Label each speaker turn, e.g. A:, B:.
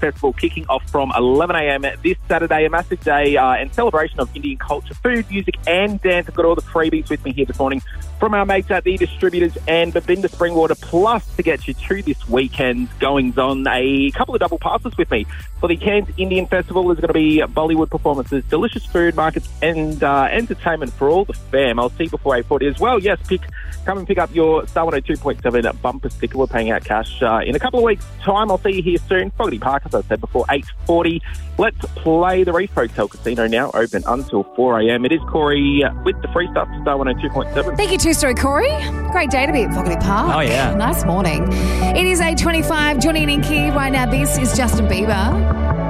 A: Festival kicking off from 11 a.m. this Saturday. A massive day and celebration of Indian culture, food, music and dance. I've got all the freebies with me here this morning from our mates at the distributors and Babinda Springwater, plus to get you through this weekend's goings-on, a couple of double passes with me for the Cairns Indian Festival. There's going to be Bollywood performances, delicious food markets and entertainment for all the fam. I'll see you before 8:40 as well. Yes, come and pick up your Star 102.7 bumper sticker. We're paying out cash in a couple of weeks' time. I'll see you here soon. Fogarty Park, as I said before, 8:40. Let's play. The Reef Hotel Casino now open until 4 a.m. It is Corey with the free stuff, Star 102.7.
B: Thank you, two-story Corey. Great day to be at Fogarty Park.
C: Oh, yeah.
B: Nice morning. It is 8:25. Johnny and Inky. Right now, this is Justin Bieber.